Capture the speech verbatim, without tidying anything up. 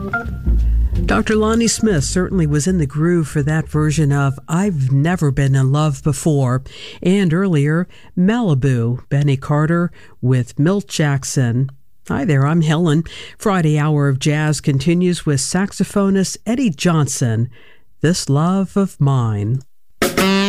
Doctor Lonnie Smith certainly was in the groove for that version of I've Never Been in Love Before. And earlier, Malibu, Benny Carter with Milt Jackson. Hi there, I'm Helen. Friday Hour of Jazz continues with saxophonist Eddie Johnson, This Love of Mine.